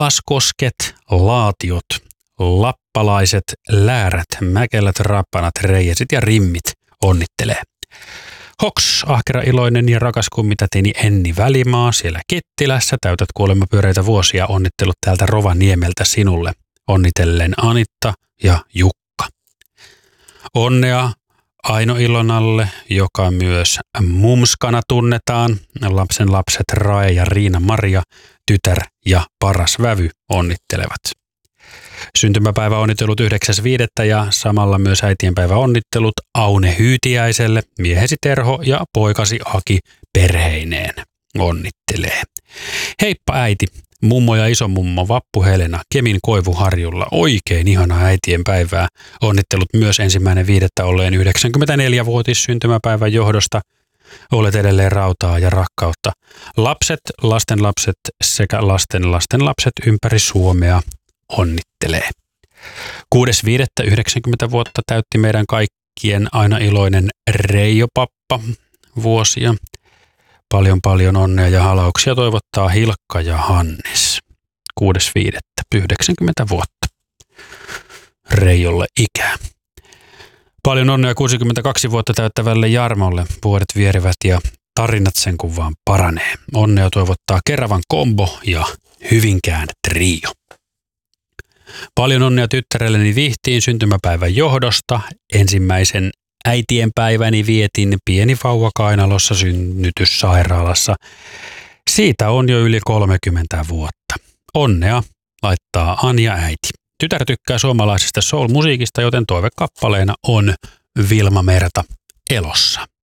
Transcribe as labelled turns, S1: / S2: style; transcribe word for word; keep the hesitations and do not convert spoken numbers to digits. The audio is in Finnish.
S1: Pallaskosket, Laatiot, lappalaiset, läärät, mäkelät, rappanat, reijasit ja rimmit onnittelee. Hoks, ahkera, iloinen ja rakas kummitätini Enni Välimaa siellä Kittilässä. Täytät kuulemma pyöreitä vuosia. Onnittelut täältä Rovaniemeltä sinulle. Onnitellen Anitta ja Jukka. Onnea Aino Ilonalle, joka myös mumskana tunnetaan. Lapsen lapset Rae ja Riina Maria, tytär ja paras vävy onnittelevat. Syntymäpäivä onnittelut yhdeksäs viidettä ja samalla myös äitienpäivä onnittelut Aune Hyytiäiselle, miehesi Terho ja poikasi Aki perheineen onnittelee. Heippa äiti, mummo ja isomummo Vappu Helena Kemin Koivuharjulla. Oikein ihanaa äitienpäivää. Onnittelut myös ensimmäinen viidettä olleen yhdeksänkymmentäneljä-vuotis syntymäpäivän johdosta. Olet edelleen rautaa ja rakkautta. Lapset, lastenlapset sekä lasten lastenlapset ympäri Suomea onnittelee. kuudes viidettä yhdeksänkymmentä vuotta täytti meidän kaikkien aina iloinen Reijo Pappa vuosia. Paljon paljon onnea ja halauksia toivottaa Hilkka ja Hannes. kuudes viidettä yhdeksänkymmentä vuotta. Reijolle ikää. Paljon onnea kuusikymmentäkaksi vuotta täyttävälle Jarmolle. Vuodet vierivät ja tarinat sen kun vaan paranee. Onnea toivottaa Keravan Kombo ja Hyvinkään Trio. Paljon onnea tyttärelleni Vihtiin syntymäpäivän johdosta. Ensimmäisen äitienpäiväni vietin pieni vauva kainalossa synnytyssairaalassa. Siitä on jo yli kolmekymmentä vuotta. Onnea laittaa Anja äiti. Tytär tykkää suomalaisesta soul-musiikista, joten toivekappaleena on Vilma Merta Elossa.